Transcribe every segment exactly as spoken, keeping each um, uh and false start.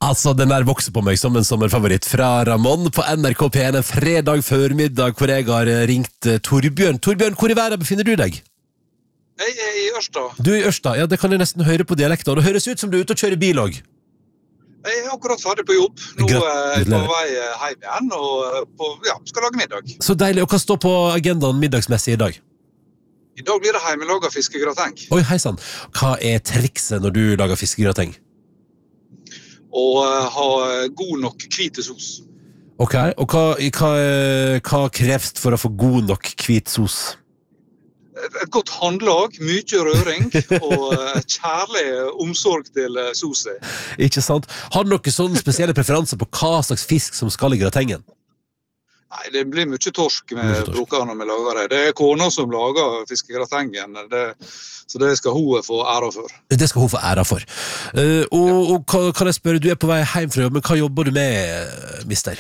Altså, den der vokser på meg som en sommerfavoritt fra Ramon på N R K P en en fredag førmiddag hvor jeg har ringt Torbjørn. Torbjørn, hvor i verden befinner du deg? Jeg er i Ørsta. Du er i Ørsta, ja, det kan jeg nesten høre på dialekten. Det høres ut som du er ute og kjører bil også. Jeg er akkurat ferdig på jobb. Nå Grat- er jeg på vei hjem igjen og på, ja, skal lage middag. Så deilig, og hva står på agendaen middagsmessig i dag? I dag blir det hjemmelaget fiskegrateng. Oi, hei sann. Hva er trikset når du lager fiskegrateng? Og uh, ha god nok hvite sos. Ok, og hva, hva, hva kreves for å få god nok hvit sos? Et, et godt håndlag, mye røring og uh, kjærlig omsorg til uh, soset. Ikke sant? Har du noen sånne spesielle preferanser på hva slags fisk som skal i gratengen? Nei, det blir mye torsk Mye med torsk. brukere når vi lager det. Det er kona som lager fiskegratengen, det, så det skal hun få ære for. Det skal hun få æra for. Uh, og, og hva- kan jeg spørre, du er på vei hjem fra jobb, men hva jobber du med, mister?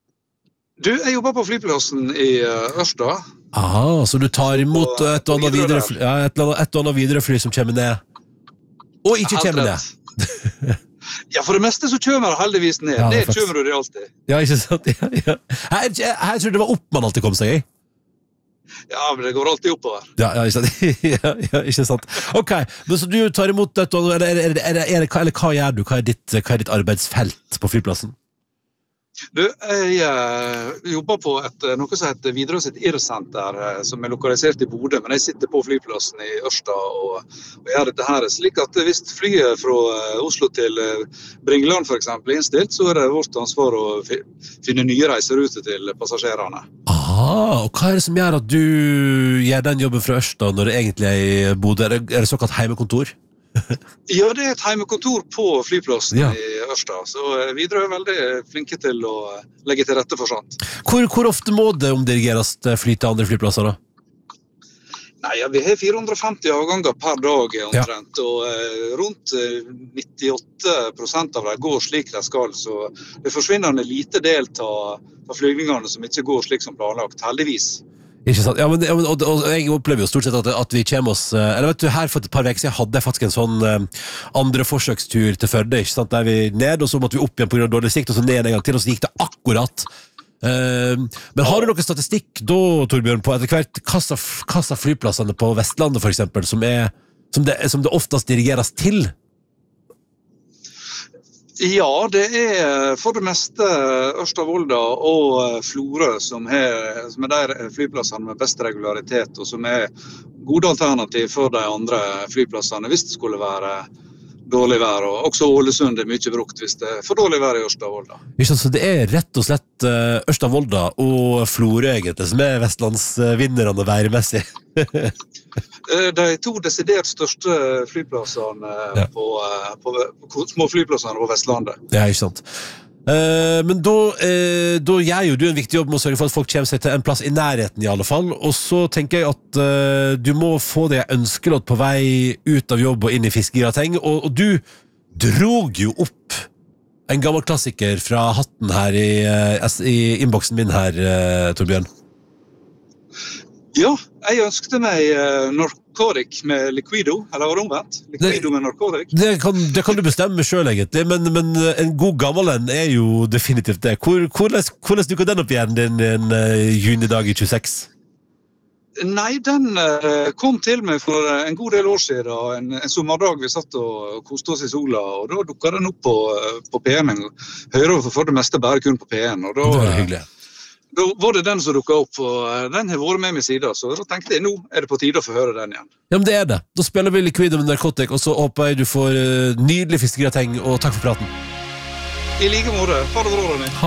Du, jeg jobber på flyplassen i uh, Ørsta. Aha, så du tar imot et og annet videre, fly- ja, et, eller annet- et og annet videre fly som kommer ned, og ikke Helt kommer rett. ned. Ja, for det meste så kommer det heldigvis ned. Ja, det er det faktisk- kommer det alltid. Ja, ikke sant? Ja, ja. Her, her tror jeg det var opp man alltid kom seg i. Ja, men det går alltid oppover. Ja, ja, ikke sant? ja, ja, ikke sant? Ok, men så du tar imot dette, eller, eller, eller, eller, eller, hva- eller hva gjør du? Hva er ditt, hva er ditt arbeidsfelt på flyplassen? Du, jeg eh, jobber på et, eh, noe som heter Widerøe sitt IR-senter, eh, som er lokalisert i Bodø, men jeg sitter på flyplassen i Ørsta og, og gjør dette her, slik at hvis flyet fra eh, Oslo til eh, Bringeland for eksempel er innstilt, så er det vårt ansvar å fi, finne nye reiseruter til passasjerene. Ah, og hva er det som gjør at du gjør den jobben fra Ørsta når det egentlig er i Bodø? Er det, er det såkalt heimekontor? Ja, det er et heimekontor på flyplassen Ja. i Ørsta, så eh, Widerøe er veldig flinke til å eh, legge til rette for sånt. Hvor, hvor ofte må det omdirigeres fly til andre flyplasser da? Nei, ja, vi har fire hundre og femti avganger per dag omtrent, og eh, rundt eh, nittiåtte prosent av dem går slik de skal, så det forsvinner en lite del av, av flygningene som ikke går slik som planlagt, heldigvis. Ikke sant? Ja, men, ja, men og, og, jeg opplever jo stort sett at, at vi kommer oss eh, Eller vet du, her for et par veker siden hadde jeg faktisk en sånn eh, andre forsøkstur til Førde, ikke sant? Der vi ned, og så måtte vi opp igjen på grunn av dårlig sikt, og så ned en gang til, og så gikk det akkurat. Eh, men har du noen statistikk da, Torbjørn, på etter hvert hva slags hva slags flyplassene på Vestlandet for eksempel, som, er, som, det, som det oftest dirigeres til? Ja, det er for det meste Ørsta, Volda og Florø som er, som er de flyplassene med best regularitet, og som er gode alternativ for de andre flyplassene hvis det skulle være dårlig vær. Og også Ålesund er mye brukt hvis det er for dårlig vær i Ørsta, Volda. Ikke sant? Så det er rett og slett uh, Ørsta, Volda og Florø egentlig som er vestlandsvinnerne værmessig. De to desidert største flyplassene Ja. på, på, på små flyplassene på Vestlandet. Ja, ikke sant. Eh, men da, eh, da gjør jo du en viktig jobb med å sørge for at folk kommer seg til en plass i nærheten i alle fall, og så tenker jeg at eh, du må få deg ønskelåt på vei ut av jobb og inn i fiskegrateng, og, og du drog jo opp en gammel klassiker fra hatten her i, eh, i innboksen min her, eh, Torbjørn. Ja, jeg ønskte meg uh, narkotik med liquido, eller var det omvendt? Liquido med narkotik. Det kan, det kan du bestemme selv egentlig, men, men en god gammel en er jo definitivt det. Hvor, hvordan, hvordan dukker den opp igjen en, en uh, junidag i tjueseks? Nei, den uh, kom til meg for en god del år siden, en, en sommerdag vi satt og koste oss i sola, og da dukket den opp på, uh, på P en. Hører for det meste bare kun på P en, og da, Det var hyggelig. da var det den som dukket opp, og uh, den har vært med med siden, så da tenkte jeg, nå er det på tide å få høre den igjen. Ja, men det er det. Da spiller vi Liquido med narkotik, og så håper jeg du får uh, nydelig fiskegrateng, og takk for praten. I like måte, ha det bra, Ronny.